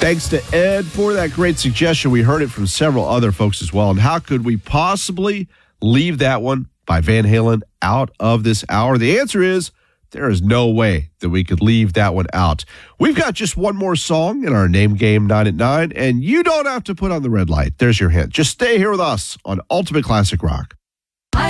Thanks to Ed for that great suggestion. We heard it from several other folks as well. And how could we possibly leave that one by Van Halen out of this hour? The answer is there is no way that we could leave that one out. We've got just one more song in our Name Game 9 at 9, and you don't have to put on the red light. There's your hint. Just stay here with us on Ultimate Classic Rock.